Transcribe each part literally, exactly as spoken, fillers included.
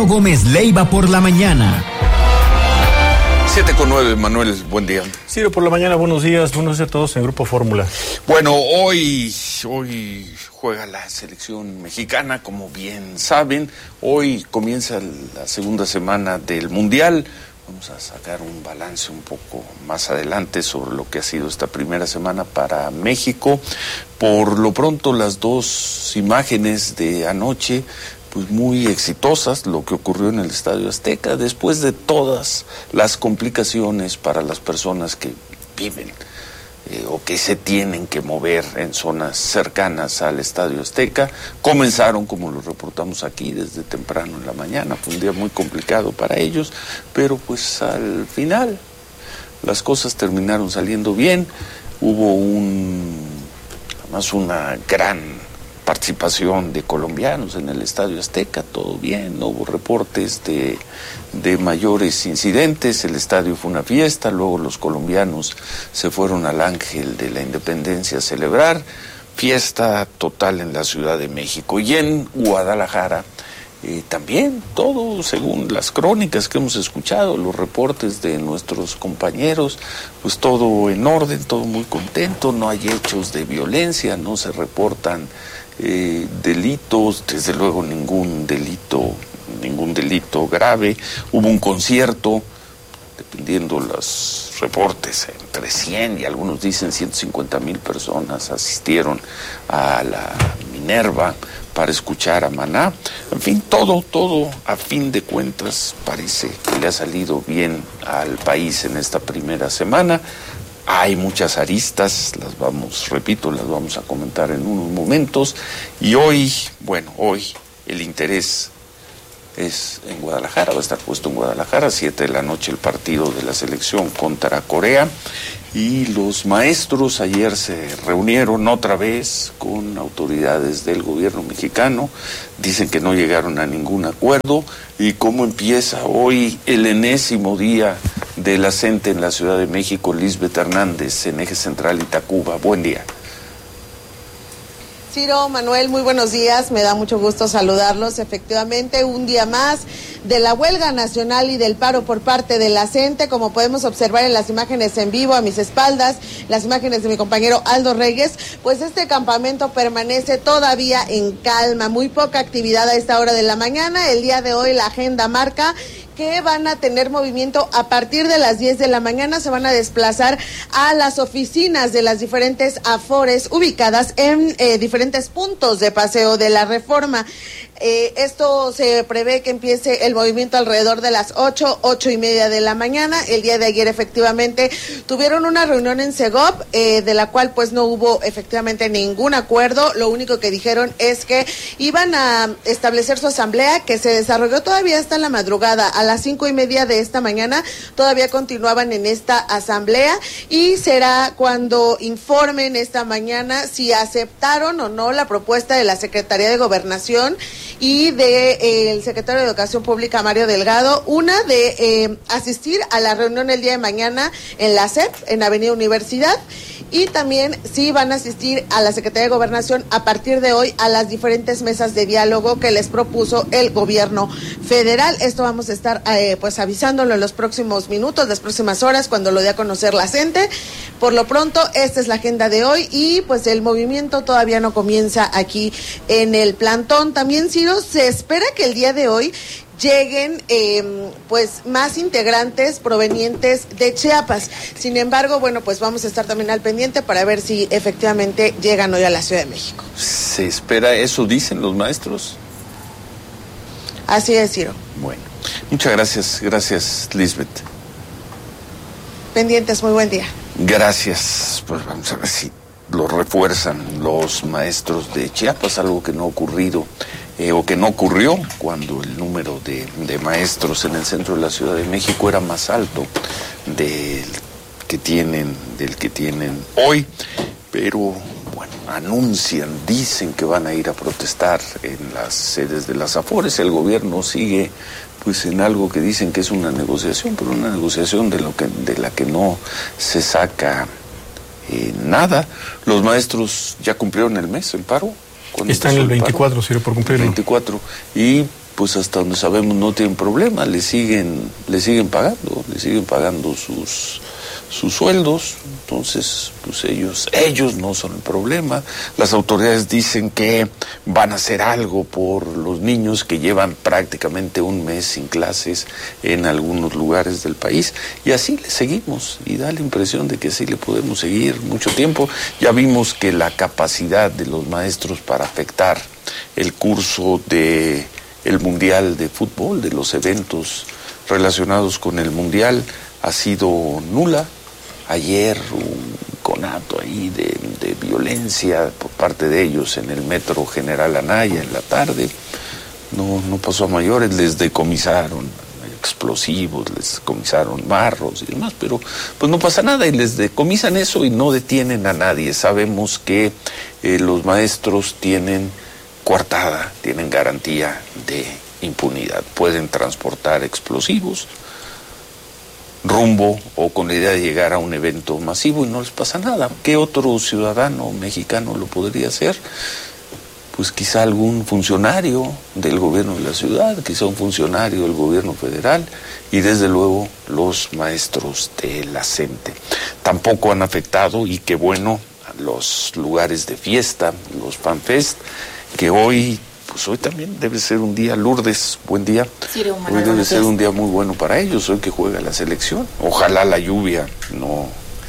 Ciro Gómez Leiva por la mañana. siete con nueve, Manuel, buen día. Ciro, por la mañana, buenos días, buenos días a todos en Grupo Fórmula. Bueno, hoy, hoy juega la selección mexicana, como bien saben. Hoy comienza la segunda semana del Mundial. Vamos a sacar un balance un poco más adelante sobre lo que ha sido esta primera semana para México. Por lo pronto, las dos imágenes de anoche, pues muy exitosas, lo que ocurrió en el Estadio Azteca, después de todas las complicaciones para las personas que viven eh, o que se tienen que mover en zonas cercanas al Estadio Azteca. Comenzaron, como lo reportamos aquí, desde temprano en la mañana. Fue un día muy complicado para ellos, pero pues al final las cosas terminaron saliendo bien. Hubo un, además una gran participación de colombianos en el Estadio Azteca, todo bien, no hubo reportes de, de mayores incidentes, el estadio fue una fiesta, luego los colombianos se fueron al Ángel de la Independencia a celebrar, fiesta total en la Ciudad de México. Y en Guadalajara eh, también, todo según las crónicas que hemos escuchado, los reportes de nuestros compañeros, pues todo en orden, todo muy contento, no hay hechos de violencia, no se reportan Eh, delitos, desde luego ningún delito, ningún delito grave. Hubo un concierto, dependiendo los reportes, entre cien y algunos dicen ciento cincuenta mil personas asistieron a la Minerva para escuchar a Maná. En fin, todo, todo, a fin de cuentas, parece que le ha salido bien al país en esta primera semana. Hay muchas aristas, las vamos, repito, las vamos a comentar en unos momentos. Y hoy, bueno, hoy el interés es en Guadalajara, va a estar puesto en Guadalajara, siete de la noche el partido de la selección contra Corea. Y los maestros ayer se reunieron otra vez con autoridades del gobierno mexicano, dicen que no llegaron a ningún acuerdo. ¿Y cómo empieza hoy el enésimo día de la CENTE en la Ciudad de México? Lisbeth Hernández, en Eje Central y Tacuba, buen día. Ciro, Manuel, muy buenos días, me da mucho gusto saludarlos. Efectivamente, un día más de la huelga nacional y del paro por parte de la CENTE, como podemos observar en las imágenes en vivo a mis espaldas, las imágenes de mi compañero Aldo Reyes, pues este campamento permanece todavía en calma, muy poca actividad a esta hora de la mañana. El día de hoy la agenda marca que van a tener movimiento a partir de las diez de la mañana, se van a desplazar a las oficinas de las diferentes afores ubicadas en eh, diferentes puntos de Paseo de la Reforma. Eh, esto se prevé que empiece el movimiento alrededor de las ocho, ocho y media de la mañana. El día de ayer efectivamente tuvieron una reunión en Segov, eh, de la cual pues no hubo efectivamente ningún acuerdo. Lo único que dijeron es que iban a establecer su asamblea, que se desarrolló todavía hasta la madrugada. A las cinco y media de esta mañana todavía continuaban en esta asamblea y será cuando informen esta mañana si aceptaron o no la propuesta de la Secretaría de Gobernación y de eh, el secretario de Educación Pública, Mario Delgado, una de eh, asistir a la reunión el día de mañana en la C E P, en Avenida Universidad, y también sí van a asistir a la Secretaría de Gobernación a partir de hoy a las diferentes mesas de diálogo que les propuso el gobierno federal. Esto vamos a estar eh, pues avisándolo en los próximos minutos, las próximas horas, cuando lo dé a conocer la CENTE. Por lo pronto, esta es la agenda de hoy y pues el movimiento todavía no comienza aquí en el plantón. También, Ciro, se espera que el día de hoy lleguen eh, pues más integrantes provenientes de Chiapas. Sin embargo, bueno, pues vamos a estar también al pendiente para ver si efectivamente llegan hoy a la Ciudad de México. ¿Se espera eso, dicen los maestros? Así es, Ciro. Bueno, muchas gracias, gracias, Lisbeth. Pendientes, muy buen día. Gracias, pues vamos a ver si lo refuerzan los maestros de Chiapas, algo que no ha ocurrido eh, o que no ocurrió cuando el número de, de maestros en el centro de la Ciudad de México era más alto del que tienen, del que tienen hoy, pero bueno, anuncian, dicen que van a ir a protestar en las sedes de las afores. El gobierno sigue pues en algo que dicen que es una negociación, pero una negociación de lo que de la que no se saca eh, nada. Los maestros ya cumplieron el mes, el paro. Está en el veinticuatro, Ciro, por cumplir. veinticuatro. Y pues hasta donde sabemos no tienen problema, le siguen, le siguen pagando, le siguen pagando sus, sus sueldos, entonces pues ellos, ellos no son el problema. Las autoridades dicen que van a hacer algo por los niños que llevan prácticamente un mes sin clases en algunos lugares del país, y así le seguimos, y da la impresión de que así le podemos seguir mucho tiempo. Ya vimos que la capacidad de los maestros para afectar el curso de el Mundial de Fútbol, de los eventos relacionados con el Mundial, ha sido nula. Ayer un conato ahí de, de violencia por parte de ellos en el metro General Anaya en la tarde. No, no pasó a mayores, les decomisaron explosivos, les decomisaron marros y demás, pero pues no pasa nada, y les decomisan eso y no detienen a nadie. Sabemos que eh, los maestros tienen coartada, tienen garantía de impunidad. Pueden transportar explosivos rumbo o con la idea de llegar a un evento masivo y no les pasa nada. ¿Qué otro ciudadano mexicano lo podría hacer? Pues quizá algún funcionario del gobierno de la ciudad, quizá un funcionario del gobierno federal, y desde luego los maestros de la CENTE. Tampoco han afectado, y qué bueno, a los lugares de fiesta, los FanFest, que hoy, pues hoy también debe ser un día, Lourdes, buen día. Sí, hoy debe ser un día muy bueno para ellos, hoy que juega la selección. Ojalá la lluvia no,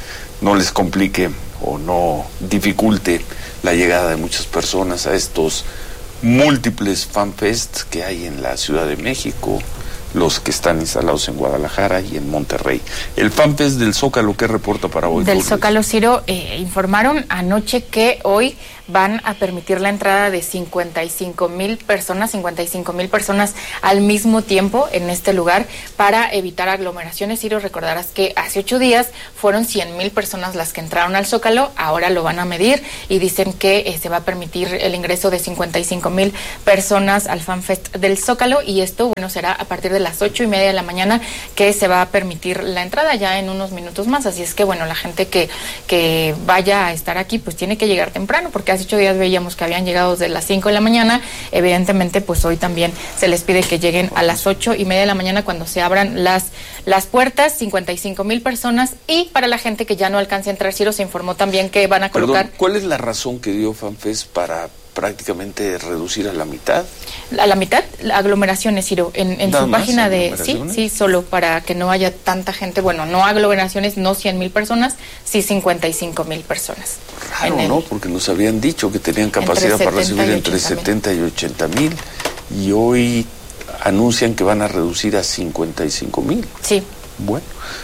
no les complique o no dificulte la llegada de muchas personas a estos múltiples FanFest que hay en la Ciudad de México, los que están instalados en Guadalajara y en Monterrey. El FanFest del Zócalo, ¿qué reporta para hoy? Del Zócalo, Ciro, eh, informaron anoche que hoy van a permitir la entrada de cincuenta y cinco mil personas, cincuenta y cinco mil personas al mismo tiempo en este lugar para evitar aglomeraciones. Ciro, recordarás que hace ocho días fueron cien mil personas las que entraron al Zócalo, ahora lo van a medir y dicen que eh, se va a permitir el ingreso de cincuenta y cinco mil personas al FanFest del Zócalo, y esto, bueno, será a partir de las ocho y media de la mañana que se va a permitir la entrada ya en unos minutos más, así es que, bueno, la gente que, que vaya a estar aquí pues tiene que llegar temprano, porque hace ocho días veíamos que habían llegado desde las cinco de la mañana. Evidentemente, pues hoy también se les pide que lleguen a las ocho y media de la mañana cuando se abran las, las puertas, cincuenta y cinco mil personas, y para la gente que ya no alcance a entrar, Ciro, se informó también que van a colocar... Perdón, ¿cuál es la razón que dio FanFest para prácticamente reducir a la mitad? A la mitad, aglomeraciones, Ciro, en, en su página de... Sí, sí, solo para que no haya tanta gente, bueno, no aglomeraciones, no cien mil personas, sí cincuenta y cinco mil personas. Raro, ¿no? Porque nos habían dicho que tenían capacidad para recibir entre setenta y ochenta mil, y hoy anuncian que van a reducir a cincuenta y cinco mil. Sí. Bueno,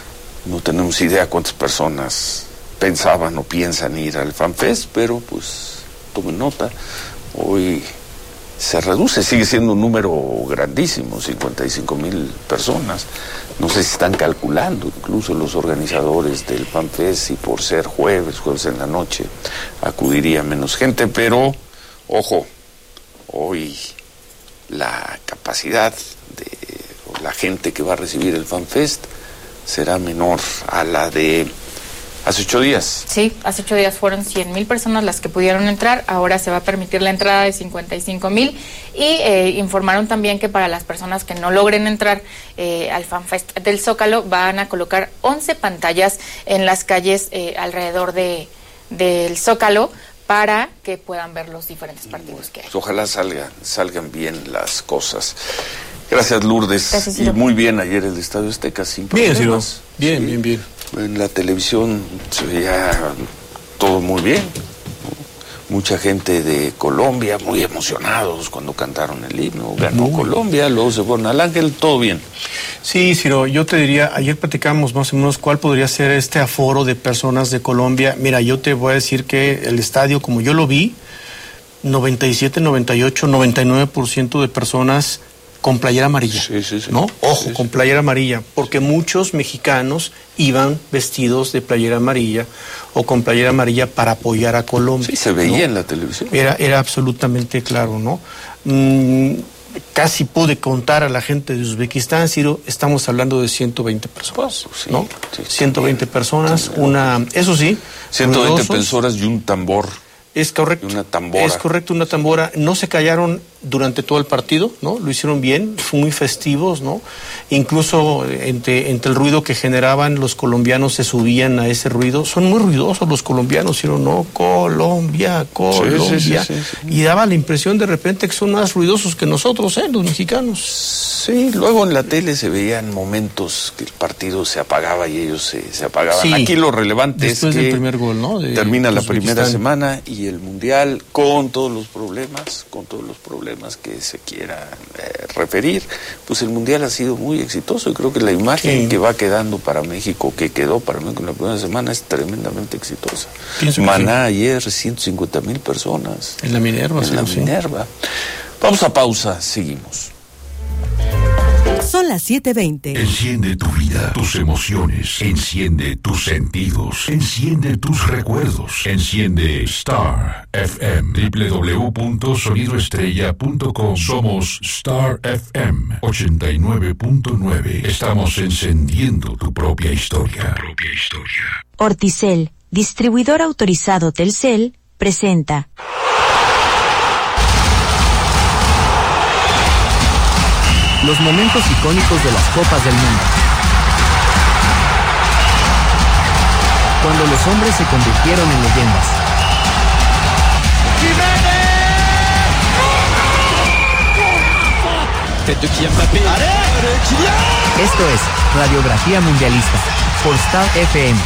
no tenemos idea cuántas personas pensaban o piensan ir al FanFest, pero pues tomen nota, hoy se reduce, sigue siendo un número grandísimo, cincuenta y cinco mil personas. No sé si están calculando incluso los organizadores del FanFest y por ser jueves, jueves en la noche, acudiría menos gente, pero ojo, hoy la capacidad de o la gente que va a recibir el FanFest será menor a la de hace ocho días. Sí, hace ocho días fueron cien mil personas las que pudieron entrar, ahora se va a permitir la entrada de cincuenta y cinco mil, y eh, informaron también que para las personas que no logren entrar eh, al FanFest del Zócalo van a colocar once pantallas en las calles eh, alrededor de del Zócalo para que puedan ver los diferentes partidos que hay. Pues ojalá salgan, salgan bien las cosas. Gracias, Lourdes. Gracias, y muy bien ayer el Estadio Azteca, sin bien, problemas. Ciro. Bien, sí. bien, bien. En la televisión se veía todo muy bien. Mucha gente de Colombia, muy emocionados cuando cantaron el himno. Ganó muy. Colombia, luego se fueron al Ángel, todo bien. Sí, Ciro, yo te diría, ayer platicamos más o menos cuál podría ser este aforo de personas de Colombia. Mira, yo te voy a decir que el estadio, como yo lo vi, noventa y siete, noventa y ocho, noventa y nueve por ciento de personas con playera amarilla, sí, sí, sí. ¿no? Ojo, sí, sí. con playera amarilla, porque muchos mexicanos iban vestidos de playera amarilla o con playera amarilla para apoyar a Colombia. Sí, se veía, ¿no? En la televisión. Era, era absolutamente claro, ¿no? Mm, casi pude contar a la gente de Uzbekistán, Ciro, estamos hablando de ciento veinte personas, pues, sí, ¿no? Sí, ciento veinte personas, sí, una, eso sí, ciento veinte personas y un tambor. Es correcto. Y una tambora. Es correcto, una tambora. No se callaron durante todo el partido, ¿no? Lo hicieron bien, muy festivos, ¿no? Incluso entre, entre el ruido que generaban, los colombianos se subían a ese ruido. Son muy ruidosos los colombianos, ¿sí o no? Colombia, Colombia. Sí, sí, sí, sí. Y daba la impresión de repente que son más ruidosos que nosotros, ¿eh? Los mexicanos. Sí, luego en la tele se veían momentos que el partido se apagaba y ellos se, se apagaban. Sí, aquí lo relevante es que del primer gol, ¿no? De termina la primera semana y el Mundial con todos los problemas, con todos los problemas que se quieran eh, referir, pues el Mundial ha sido muy exitoso y creo que la imagen sí. que va quedando para México, que quedó para México en la primera semana, es tremendamente exitosa. Maná sí. ayer, ciento cincuenta mil personas. En la Minerva. En sí, la sí. Minerva. Vamos a pausa, seguimos. Son las siete veinte. Enciende tu vida, tus emociones, enciende tus sentidos, enciende tus recuerdos, enciende Star F M, doble u doble u doble u punto sonido estrella punto com. Somos Star F M ochenta y nueve punto nueve. Estamos encendiendo tu propia historia. Tu propia historia. Orticel, distribuidor autorizado Telcel, presenta los momentos icónicos de las Copas del Mundo. Cuando los hombres se convirtieron en leyendas. Esto es Radiografía Mundialista por Star F M.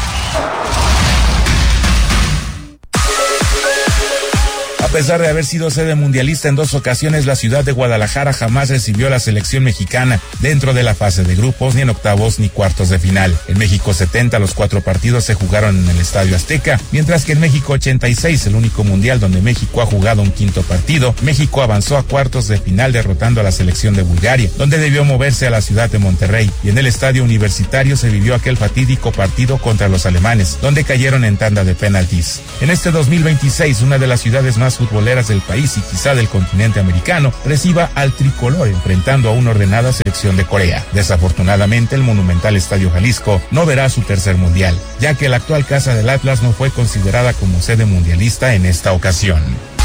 A pesar de haber sido sede mundialista en dos ocasiones, la ciudad de Guadalajara jamás recibió a la selección mexicana dentro de la fase de grupos, ni en octavos ni cuartos de final. En México setenta, los cuatro partidos se jugaron en el Estadio Azteca, mientras que en México ochenta y seis, el único mundial donde México ha jugado un quinto partido, México avanzó a cuartos de final derrotando a la selección de Bulgaria, donde debió moverse a la ciudad de Monterrey, y en el Estadio Universitario se vivió aquel fatídico partido contra los alemanes, donde cayeron en tanda de penaltis. En este dos mil veintiséis, una de las ciudades más futboleras del país y quizá del continente americano reciba al tricolor enfrentando a una ordenada selección de Corea. Desafortunadamente, el monumental Estadio Jalisco no verá su tercer mundial, ya que la actual casa del Atlas no fue considerada como sede mundialista en esta ocasión.